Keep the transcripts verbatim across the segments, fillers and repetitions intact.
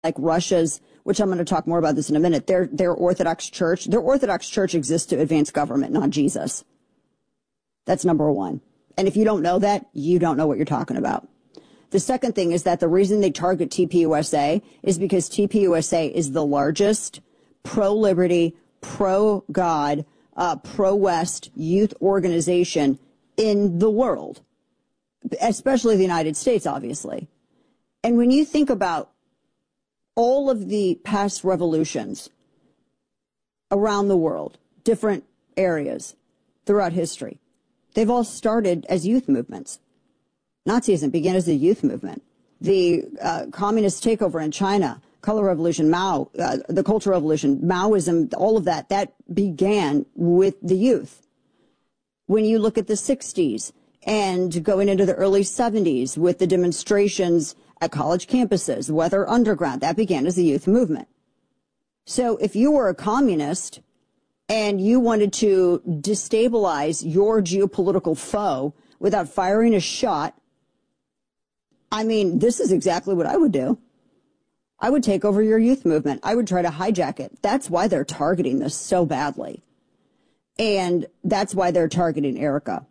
like Russia's, which I'm going to talk more about this in a minute, their, their Orthodox Church, their Orthodox Church exists to advance government, not Jesus. That's number one. And if you don't know that, you don't know what you're talking about. The second thing is that the reason they target T P U S A is because T P U S A is the largest pro-liberty, pro-God, uh, pro-West youth organization in the world, especially the United States, obviously. And when you think about all of the past revolutions around the world, different areas throughout history, they've all started as youth movements. Nazism began as a youth movement. The uh, communist takeover in China, color revolution, Mao, uh, the Cultural Revolution, Maoism, all of that, that began with the youth. When you look at the sixties and going into the early seventies with the demonstrations at college campuses, Weather Underground, that began as a youth movement. So if you were a communist and you wanted to destabilize your geopolitical foe without firing a shot, I mean, this is exactly what I would do. I would take over your youth movement. I would try to hijack it. That's why they're targeting this so badly. And that's why they're targeting Erica.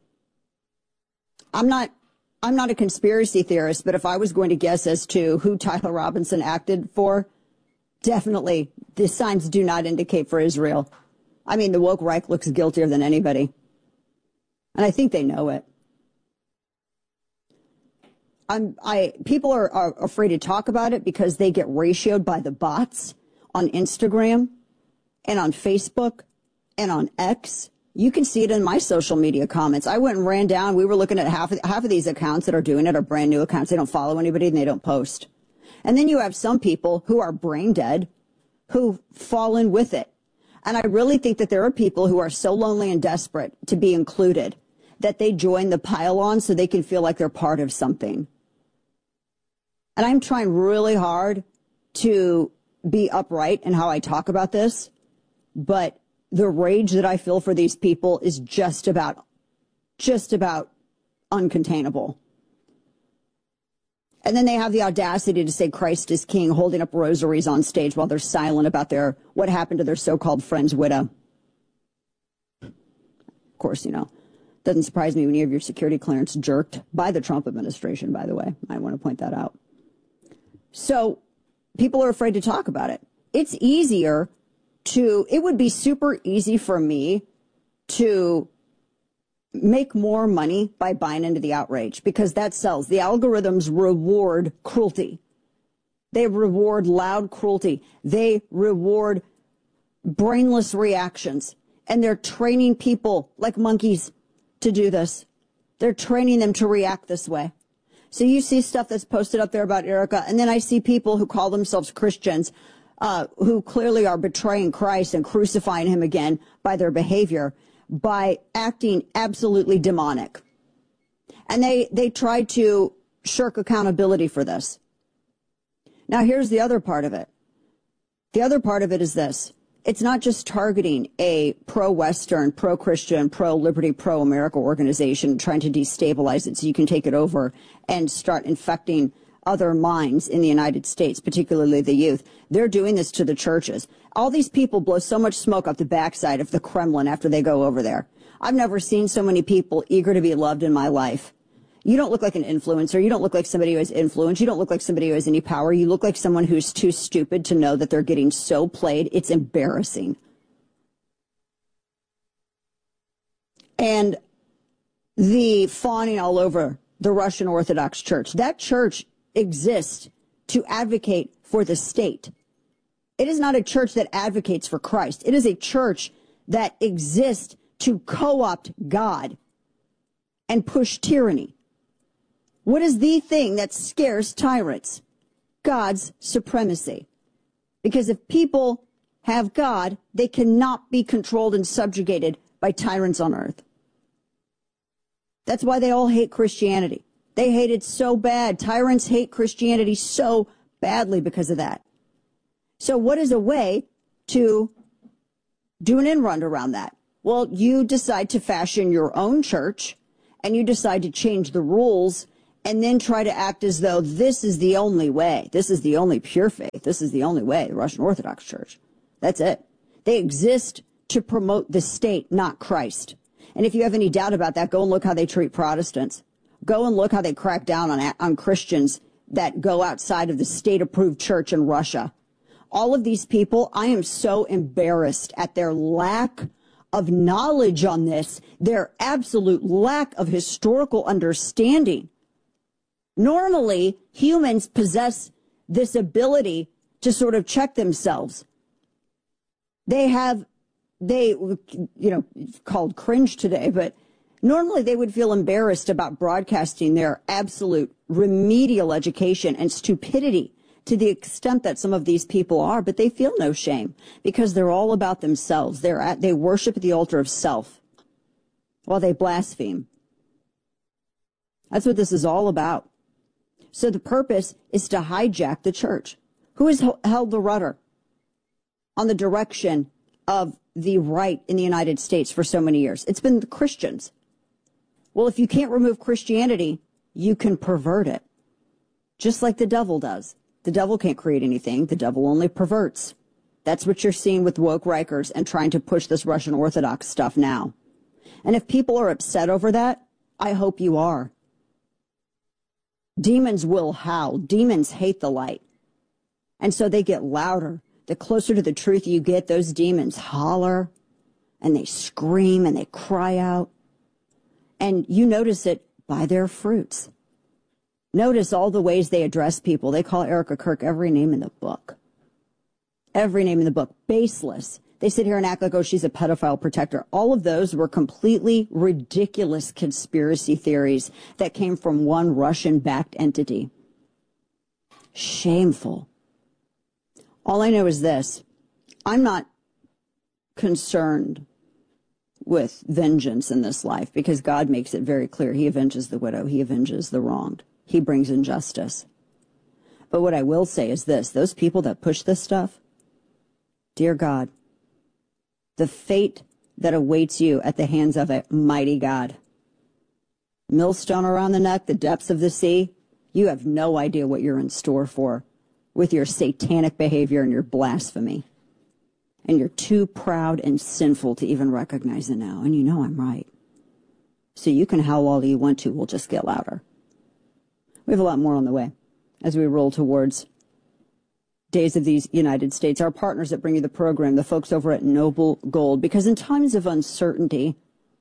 I'm not, I'm not a conspiracy theorist, but if I was going to guess as to who Tyler Robinson acted for, definitely the signs do not indicate for Israel. I mean, the woke Reich looks guiltier than anybody. And I think they know it. I'm, I, people are, are afraid to talk about it because they get ratioed by the bots on Instagram and on Facebook and on X. You can see it in my social media comments. I went and ran down. We were looking at half of, half of these accounts that are doing it are brand new accounts. They don't follow anybody and they don't post. And then you have some people who are brain dead who fall in with it. And I really think that there are people who are so lonely and desperate to be included that they join the pile-on so they can feel like they're part of something. And I'm trying really hard to be upright in how I talk about this, but the rage that I feel for these people is just about, just about uncontainable. And then they have the audacity to say Christ is king, holding up rosaries on stage while they're silent about their, what happened to their so-called friend's widow. Of course, you know, doesn't surprise me when you have your security clearance jerked by the Trump administration, by the way. I want to point that out. So people are afraid to talk about it. It's easier to, it would be super easy for me to make more money by buying into the outrage because that sells. The algorithms reward cruelty. They reward loud cruelty. They reward brainless reactions. And they're training people like monkeys to do this. They're training them to react this way. So you see stuff that's posted up there about Erica, and then I see people who call themselves Christians uh, who clearly are betraying Christ and crucifying him again by their behavior, by acting absolutely demonic. And they, they try to shirk accountability for this. Now, here's the other part of it. The other part of it is this. It's not just targeting a pro-Western, pro-Christian, pro-liberty, pro-America organization trying to destabilize it so you can take it over and start infecting other minds in the United States, particularly the youth. They're doing this to the churches. All these people blow so much smoke up the backside of the Kremlin after they go over there. I've never seen so many people eager to be loved in my life. You don't look like an influencer. You don't look like somebody who has influence. You don't look like somebody who has any power. You look like someone who's too stupid to know that they're getting so played. It's embarrassing. And the fawning all over the Russian Orthodox Church. That church exists to advocate for the state. It is not a church that advocates for Christ. It is a church that exists to co-opt God and push tyranny. What is the thing that scares tyrants? God's supremacy. Because if people have God, they cannot be controlled and subjugated by tyrants on earth. That's why they all hate Christianity. They hate it so bad. Tyrants hate Christianity so badly because of that. So what is a way to do an end run around that? Well, you decide to fashion your own church, and you decide to change the rules and then try to act as though this is the only way. This is the only pure faith. This is the only way, the Russian Orthodox Church. That's it. They exist to promote the state, not Christ. And if you have any doubt about that, go and look how they treat Protestants. Go and look how they crack down on, on Christians that go outside of the state-approved church in Russia. All of these people, I am so embarrassed at their lack of knowledge on this, their absolute lack of historical understanding. Normally, humans possess this ability to sort of check themselves. They have, they, you know, called cringe today, but normally they would feel embarrassed about broadcasting their absolute remedial education and stupidity to the extent that some of these people are, but they feel no shame because they're all about themselves. They're at, they worship at the altar of self while they blaspheme. That's what this is all about. So the purpose is to hijack the church. Who has held the rudder on the direction of the right in the United States for so many years? It's been the Christians. Well, if you can't remove Christianity, you can pervert it, just like the devil does. The devil can't create anything. The devil only perverts. That's what you're seeing with woke Rikers and trying to push this Russian Orthodox stuff now. And if people are upset over that, I hope you are. Demons will howl. Demons hate the light. And so they get louder. The closer to the truth you get, those demons holler and they scream and they cry out. And you notice it by their fruits. Notice all the ways they address people. They call Erica Kirk every name in the book. Every name in the book. Baseless. They sit here and act like, oh, she's a pedophile protector. All of those were completely ridiculous conspiracy theories that came from one Russian-backed entity. Shameful. All I know is this. I'm not concerned with vengeance in this life because God makes it very clear. He avenges the widow. He avenges the wronged. He brings injustice. But what I will say is this. Those people that push this stuff, dear God, the fate that awaits you at the hands of a mighty God. Millstone around the neck, the depths of the sea. You have no idea what you're in store for with your satanic behavior and your blasphemy. And you're too proud and sinful to even recognize it now. And you know I'm right. So you can howl all you want to. We'll just get louder. We have a lot more on the way as we roll towards Days of the United States. Our partners that bring you the program, the folks over at Noble Gold, because in times of uncertainty,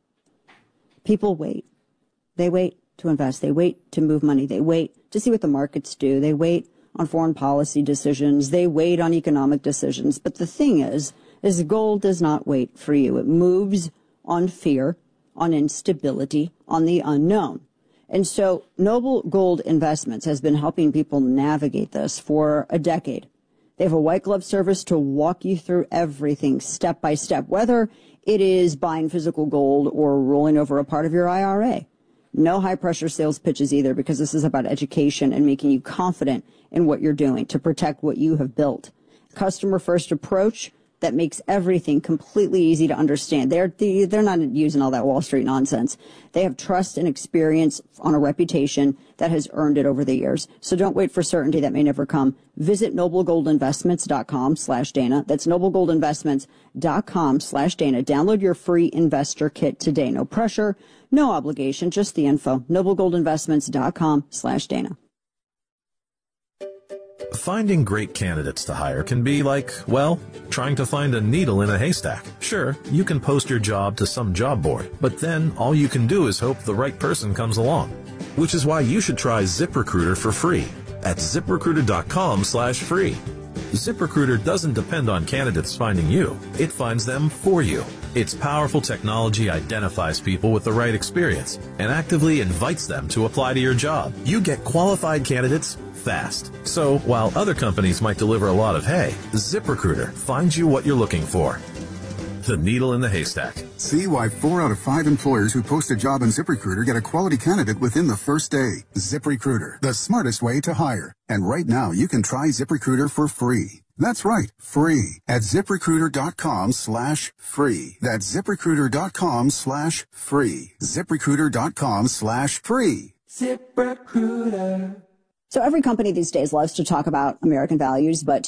people wait. They wait to invest. They wait to move money. They wait to see what the markets do. They wait on foreign policy decisions. They wait on economic decisions. But the thing is, is gold does not wait for you. It moves on fear, on instability, on the unknown. And so Noble Gold Investments has been helping people navigate this for a decade. They have a white glove service to walk you through everything step by step, whether it is buying physical gold or rolling over a part of your I R A. No high pressure sales pitches either, because this is about education and making you confident in what you're doing to protect what you have built. Customer first approach that makes everything completely easy to understand. They're, they're not using all that Wall Street nonsense. They have trust and experience on a reputation that has earned it over the years. So don't wait for certainty that may never come. Visit noblegoldinvestments.com slash Dana. That's noblegoldinvestments.com slash Dana. Download your free investor kit today. No pressure, no obligation, just the info. noblegoldinvestments.com slash Dana. Finding great candidates to hire can be like, well, trying to find a needle in a haystack. Sure, you can post your job to some job board, but then all you can do is hope the right person comes along. Which is why you should try ZipRecruiter for free at ZipRecruiter.com slash free. ZipRecruiter doesn't depend on candidates finding you. It finds them for you. Its powerful technology identifies people with the right experience and actively invites them to apply to your job. You get qualified candidates fast. So while other companies might deliver a lot of hay, ZipRecruiter finds you what you're looking for. The needle in the haystack. See why four out of five employers who post a job on ZipRecruiter get a quality candidate within the first day. ZipRecruiter, the smartest way to hire. And right now, you can try ZipRecruiter for free. That's right, free at ZipRecruiter.com slash free. That's ZipRecruiter.com slash free. ZipRecruiter.com slash free. ZipRecruiter. So every company these days loves to talk about American values, but